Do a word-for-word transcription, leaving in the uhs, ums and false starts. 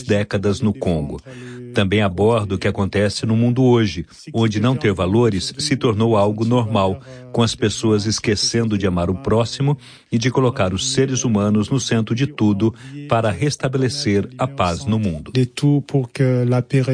décadas no Congo. Também abordo o que acontece no mundo hoje, onde não ter valores se tornou algo normal, com as pessoas esquecendo de amar o próximo e de colocar os seres humanos no centro de tudo para restabelecer a paz no mundo.